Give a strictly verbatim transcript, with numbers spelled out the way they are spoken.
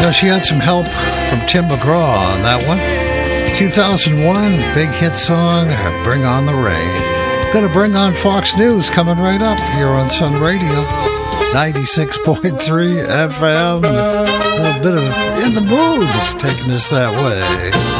Now, she had some help from Tim McGraw on that one. two thousand one, big hit song, Bring on the Rain. Gonna bring on Fox News coming right up here on Sun Radio. ninety-six point three F M. A little bit of In the Mood is taking us that way.